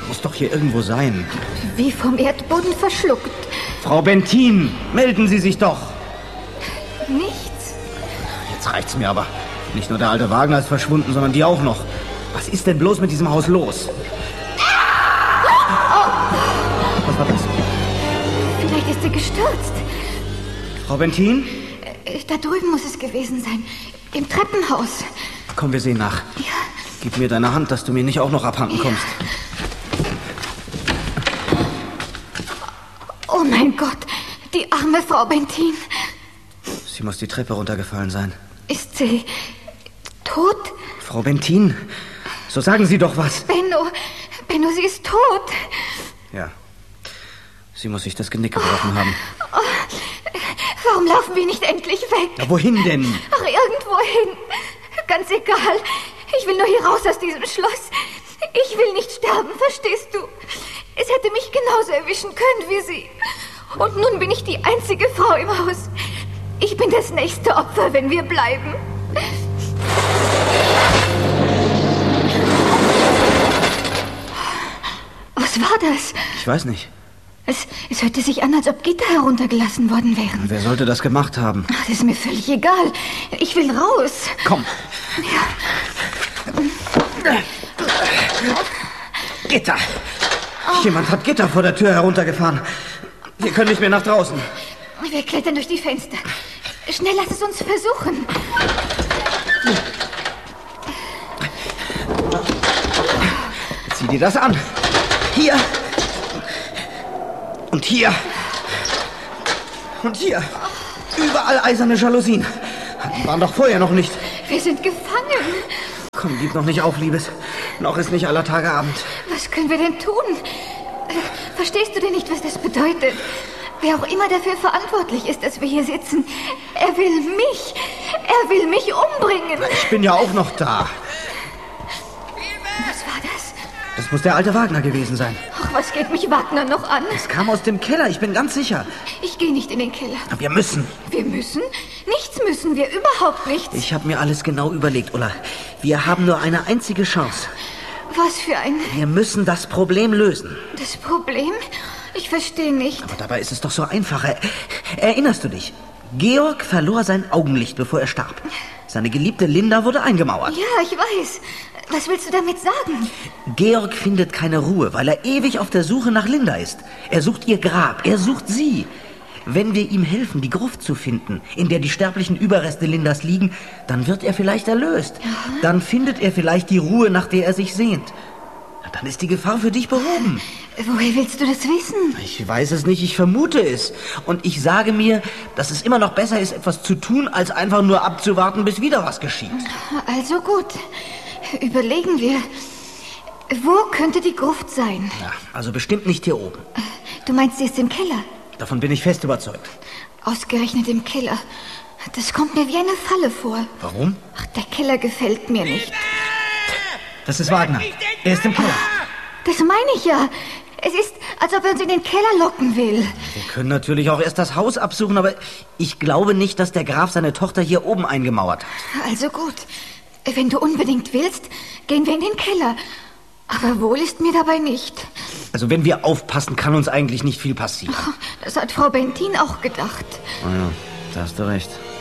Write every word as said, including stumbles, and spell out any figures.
Muss doch hier irgendwo sein. Wie vom Erdboden verschluckt. Frau Bentin, melden Sie sich doch. Nichts. Jetzt reicht's mir aber. Nicht nur der alte Wagner ist verschwunden, sondern die auch noch. Was ist denn bloß mit diesem Haus los? Was war das? Vielleicht ist sie gestürzt. Frau Bentin? Da drüben muss es gewesen sein. Im Treppenhaus. Komm, wir sehen nach. Ja. Gib mir deine Hand, dass du mir nicht auch noch abhanden kommst. Oh mein Gott, die arme Frau Bentin. Sie muss die Treppe runtergefallen sein. Ist sie tot? Frau Bentin, so sagen Sie doch was. Benno, Benno, sie ist tot. Ja, sie muss sich das Genick gebrochen haben. Oh, warum laufen wir nicht endlich weg? Ja, wohin denn? Ach, irgendwo hin. Ganz egal. Ich will nur hier raus aus diesem Schloss. Ich will nicht sterben, verstehst du? Es hätte mich genauso erwischen können wie sie. Und nun bin ich die einzige Frau im Haus. Ich bin das nächste Opfer, wenn wir bleiben. Was war das? Ich weiß nicht. Es, es hörte sich an, als ob Gitter heruntergelassen worden wären. Wer sollte das gemacht haben? Ach, das ist mir völlig egal. Ich will raus. Komm. Ja. Gitter. Jemand hat Gitter vor der Tür heruntergefahren. Wir können nicht mehr nach draußen. Wir klettern durch die Fenster. Schnell, lass es uns versuchen. Zieh dir das an. Hier. Und hier. Und hier. Überall eiserne Jalousien. Die waren doch vorher noch nicht. Wir sind gefangen. Komm, gib noch nicht auf, Liebes. Noch ist nicht aller Tage Abend. Was können wir denn tun? Äh, verstehst du denn nicht, was das bedeutet? Wer auch immer dafür verantwortlich ist, dass wir hier sitzen, er will mich. Er will mich umbringen. Ich bin ja auch noch da. Was war das? Das muss der alte Wagner gewesen sein. Ach, was geht mich Wagner noch an? Es kam aus dem Keller, ich bin ganz sicher. Ich gehe nicht in den Keller. Aber wir müssen. Wir müssen? Nichts müssen wir, überhaupt nichts. Ich habe mir alles genau überlegt, Ulla. Wir haben nur eine einzige Chance. Was für ein... Wir müssen das Problem lösen. Das Problem? Ich verstehe nicht. Aber dabei ist es doch so einfach. Erinnerst du dich? Georg verlor sein Augenlicht, bevor er starb. Seine geliebte Linda wurde eingemauert. Ja, ich weiß. Was willst du damit sagen? Georg findet keine Ruhe, weil er ewig auf der Suche nach Linda ist. Er sucht ihr Grab, er sucht sie. Wenn wir ihm helfen, die Gruft zu finden, in der die sterblichen Überreste Lindas liegen, dann wird er vielleicht erlöst. Ja. Dann findet er vielleicht die Ruhe, nach der er sich sehnt. Dann ist die Gefahr für dich behoben. Woher willst du das wissen? Ich weiß es nicht, ich vermute es. Und ich sage mir, dass es immer noch besser ist, etwas zu tun, als einfach nur abzuwarten, bis wieder was geschieht. Also gut. Überlegen wir. Wo könnte die Gruft sein? Ja, also bestimmt nicht hier oben. Du meinst, sie ist im Keller? Davon bin ich fest überzeugt. Ausgerechnet im Keller. Das kommt mir wie eine Falle vor. Warum? Ach, der Keller gefällt mir nicht. Das ist Wagner. Er ist im Keller. Das meine ich ja. Es ist, als ob er uns in den Keller locken will. Wir können natürlich auch erst das Haus absuchen, aber ich glaube nicht, dass der Graf seine Tochter hier oben eingemauert hat. Also gut. Wenn du unbedingt willst, gehen wir in den Keller. Aber wohl ist mir dabei nicht. Also wenn wir aufpassen, kann uns eigentlich nicht viel passieren. Das hat Frau Bentin auch gedacht. Oh ja, da hast du recht.